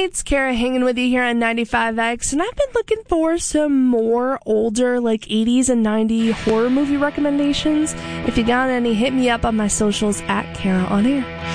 it's Kara hanging with you here on 95X, and I've been looking for some more older, 80s and 90s horror movie recommendations. If you got any, hit me up on my socials at Kara On Air.